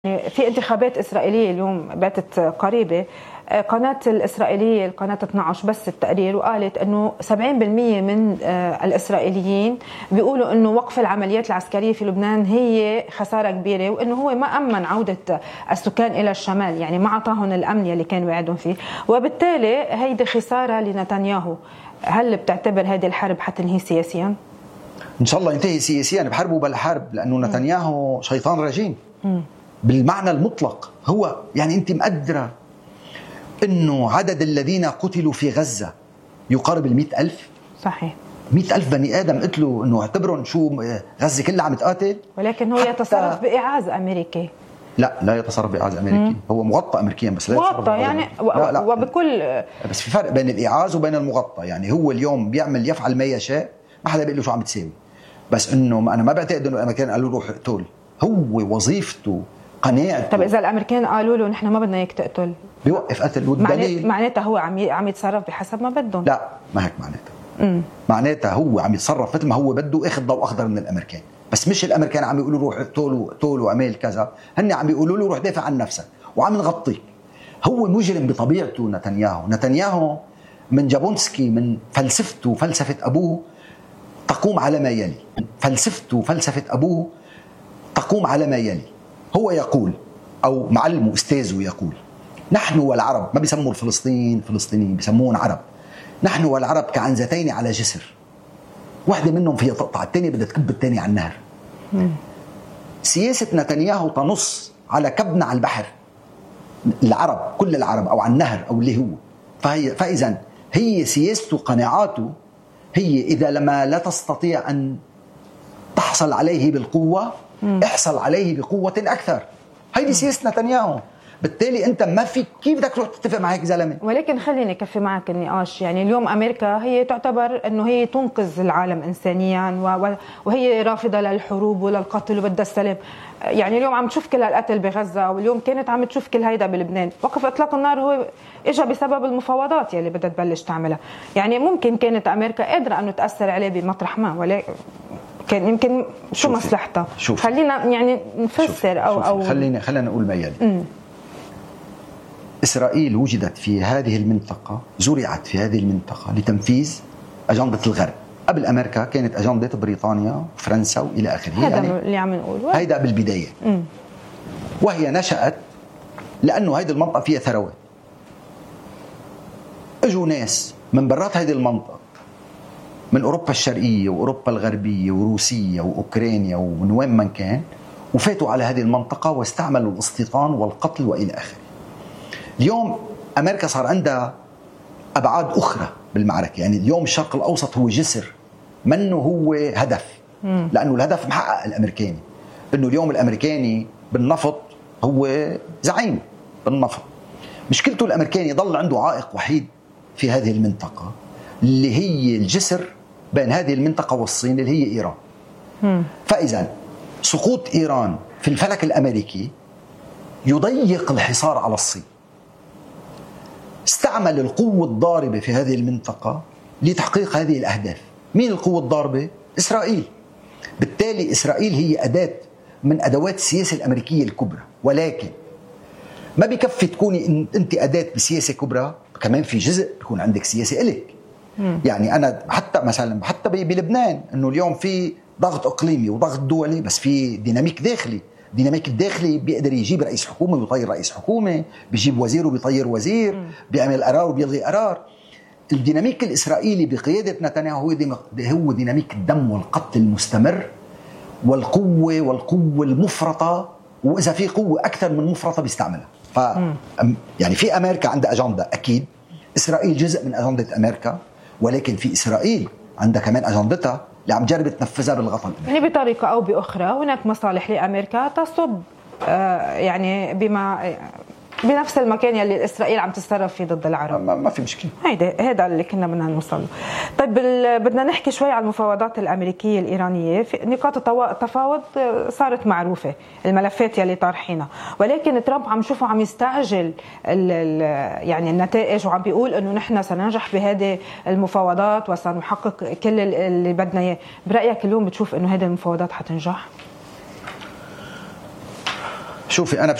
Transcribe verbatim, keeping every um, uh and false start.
في انتخابات إسرائيلية اليوم باتت قريبة. قناة الإسرائيلية القناة اثنعش بس التقرير وقالت أنه سبعين بالمئة من الإسرائيليين بيقولوا أنه وقف العمليات العسكرية في لبنان هي خسارة كبيرة، وأنه هو ما أمن عودة السكان إلى الشمال، يعني ما أعطاهم الأمن اللي كان وعدهم فيه، وبالتالي هيدي خسارة لنتنياهو. هل بتعتبر هذه الحرب حتنهي سياسيا؟ إن شاء الله ينتهي سياسيا بحرب وبالحرب، لأنه نتنياهو شيطان رجيم بالمعنى المطلق. هو يعني أنت مقدرة أنه عدد الذين قتلوا في غزة يقارب المئة ألف؟ صحيح، مئة ألف بني آدم قتلوا، أنه اعتبروا شو غزة كلها عم تقاتل. ولكن هو يتصرف بإعاز أمريكي. لا لا يتصرف بإعاز أمريكي. مم. هو مغطى أمريكيا بس لا مغطى يعني لا لا. وبكل بس في فرق بين الإعاز وبين المغطى. يعني هو اليوم بيعمل يفعل ما يشاء، ما حدا بيقول له شو عم تساوي، بس أنه أنا ما بعتقد أنه الأمريكان قالوا له روح اقتل. هو وظيفته قناعته. طب إذا الأمريكان قالوا له نحن ما بدنا إياك تقتل، بيوقف قتل. والدليل معناتها هو عم عم يتصرف بحسب ما بدهم. لا ما هيك معناتها. معناتها هو عم يتصرف مثل ما هو بده، اخذ ضوء اخضر من الامريكان. بس مش الامريكان عم يقولوا روح اقتل اقتل واعمل كذا، هن عم يقولوا له روح دافع عن نفسك وعم نغطيك. هو مجرم بطبيعته نتنياهو. نتنياهو من جابونسكي، من فلسفته فلسفه ابوه تقوم على ما يلي. فلسفته فلسفه ابوه تقوم على ما يلي. هو يقول، او معلمه استاذه يقول، نحن والعرب، ما بيسموا الفلسطين فلسطينيين، بيسموهم عرب. نحن والعرب كعنزتين على جسر، واحدة منهم فيها تقطع، الثانية بدها تكب الثانية على النهر. مم. سياسة نتنياهو تنص على كبنا على البحر، العرب كل العرب، أو على النهر أو اللي هو. فهي فإذا هي سياسته قناعاته هي إذا لما لا تستطيع أن تحصل عليه بالقوة، مم. احصل عليه بقوة أكثر. هيدي سياسة نتنياهو. بالتالي انت ما في كيف بدك تروح تتفق مع هيك زلمه. ولكن خليني اكفي معك النقاش. يعني اليوم امريكا هي تعتبر انه هي تنقذ العالم انسانيا، وهي رافضه للحروب وللقتل وبدها السلام. يعني اليوم عم تشوف كل هالقتل بغزه، واليوم كانت عم تشوف كل هيدا بلبنان. وقف اطلاق النار هو اجى بسبب المفاوضات يلي بدها تبلش تعملها. يعني ممكن كانت امريكا قادره انه تاثر عليه بمطرح ما، ولكن كان يمكن شو مصلحتها. خلينا يعني نفسر شوفي. او شوفي. او خلينا خلينا نقول ما يلي. م. إسرائيل وجدت في هذه المنطقة، زرعت في هذه المنطقة لتنفيذ أجندة الغرب. قبل أمريكا كانت أجندة بريطانيا وفرنسا وإلى آخره. هذا يعني اللي عم نقوله، هيدا بالبداية. م. وهي نشأت لأنه هذه المنطقة فيها ثروات. اجوا ناس من برات هذه المنطقة، من أوروبا الشرقية وأوروبا الغربية وروسيا وأوكرانيا ومن وين من كان، وفاتوا على هذه المنطقة واستعملوا الاستيطان والقتل وإلى آخره. اليوم أمريكا صار عندها أبعاد أخرى بالمعركة. يعني اليوم الشرق الأوسط هو جسر، منه هو هدف. مم. لأنه الهدف محقق الأمريكاني، أنه اليوم الأمريكاني بالنفط هو زعيم بالنفط. مشكلته الأمريكاني ضل عنده عائق وحيد في هذه المنطقة، اللي هي الجسر بين هذه المنطقة والصين، اللي هي إيران. مم. فإذا سقوط إيران في الفلك الأمريكي يضيق الحصار على الصين. استعمل القوة الضاربة في هذه المنطقة لتحقيق هذه الأهداف. مين القوة الضاربة؟ إسرائيل. بالتالي إسرائيل هي أداة من أدوات السياسة الأمريكية الكبرى، ولكن ما بكفي تكوني أنت أداة بسياسة كبرى، كمان في جزء بيكون عندك سياسة إلك. يعني أنا حتى مثلا حتى بلبنان أنه اليوم في ضغط إقليمي وضغط دولي، بس في ديناميك داخلي. ديناميك الداخلي بيقدر يجيب رئيس حكومة ويطير رئيس حكومة، بيجيب وزير وبيطير وزير، م. بيعمل قرار وبيلغي قرار. الديناميك الإسرائيلي بقيادة نتنياهو هو ديناميك الدم والقتل المستمر والقوة والقوة المفرطة، وإذا في قوة أكثر من مفرطة بيستعملها. ف يعني في أمريكا عندها أجندة، أكيد إسرائيل جزء من أجندة أمريكا، ولكن في إسرائيل عندها كمان أجندتها اللي عم جرب تنفذها بالغطاء. يعني بطريقة أو بأخرى هناك مصالح لأمريكا تصب آه يعني بما بنفس المكان يلي إسرائيل عم تتصرف فيه ضد العرب. ما, ما في مشكلة. هيدا هذا اللي كنا بدنا نوصل. طيب بدنا نحكي شوي عن المفاوضات الأمريكية الإيرانية. في نقاط التفاوض صارت معروفة، الملفات يلي طارحينها، ولكن ترامب عم شوفه عم يستعجل ال ال يعني النتائج، وعم بيقول إنه نحن سننجح بهذه المفاوضات وسنحقق كل اللي بدنا إياه. برأيك اليوم بتشوف إنه هذه المفاوضات حتنجح؟ شوفي انا